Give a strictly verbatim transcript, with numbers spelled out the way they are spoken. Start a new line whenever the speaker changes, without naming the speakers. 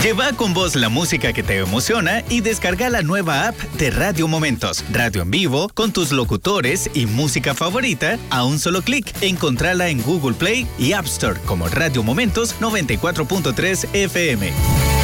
Lleva con vos la música que te emociona y descarga la nueva app de Radio Momentos. Radio en vivo, con tus locutores y música favorita a un solo clic. Encontrala en Google Play y App Store como Radio Momentos noventa y cuatro punto tres F M.